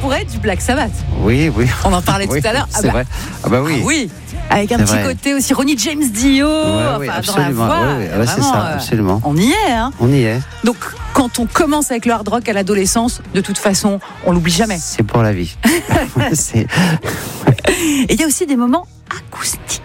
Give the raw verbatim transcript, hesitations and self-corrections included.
pourrait être du Black Sabbath. Oui, oui. On en parlait oui, tout à l'heure. C'est ah bah, vrai. Ah bah oui. ah oui. Avec un C'est petit vrai. côté aussi Ronnie James Dio, Ouais, oui, enfin, dans la absolument. voix. Ouais, ouais, ouais, c'est vraiment, ça, euh, absolument. On y est, hein. On y est. Donc, quand on commence avec le hard rock à l'adolescence, de toute façon, on l'oublie jamais. C'est pour la vie. C'est... Et il y a aussi des moments acoustiques.